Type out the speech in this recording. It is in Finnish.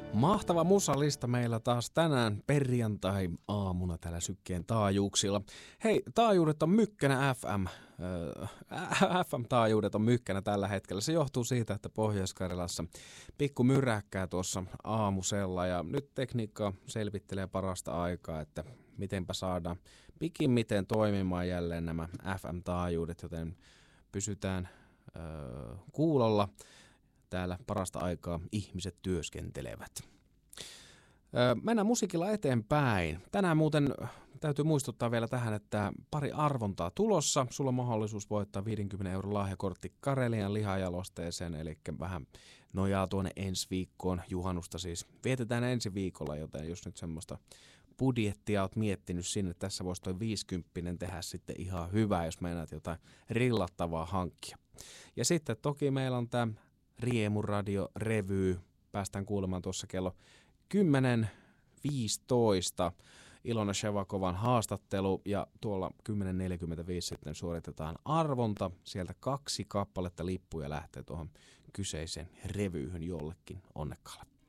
Mahtava musalista meillä taas tänään perjantai-aamuna täällä Sykkeen taajuuksilla. Hei, taajuudet on Mykkänä FM. FM-taajuudet on Mykkänä tällä hetkellä. Se johtuu siitä, että Pohjois-Karjalassa pikku myräkkää tuossa aamusella. Ja nyt tekniikka selvittelee parasta aikaa, että mitenpä saadaan pikimmiten toimimaan jälleen nämä FM-taajuudet, joten pysytään kuulolla. Täällä parasta aikaa ihmiset työskentelevät. Mennään musiikilla eteenpäin. Tänään muuten täytyy muistuttaa vielä tähän, että pari arvontaa tulossa. Sulla on mahdollisuus voittaa 50 € lahjakortti Karelian lihajalosteeseen, eli vähän nojaa tuonne ensi viikkoon. Juhannusta siis vietetään ensi viikolla, joten jos nyt semmoista budjettia oot miettinyt sinne, tässä voisi toi 50 tehdä sitten ihan hyvää, jos meinaat jotain rillattavaa hankkia. Ja sitten toki meillä on tämä Riemuradio Revy. Päästään kuulemaan tuossa kello 10.15 Ilona Shevakovan haastattelu ja tuolla 10.45 sitten suoritetaan arvonta. Sieltä 2 kappaletta lippuja lähtee tuohon kyseiseen revyyhyn jollekin onnekkaalle.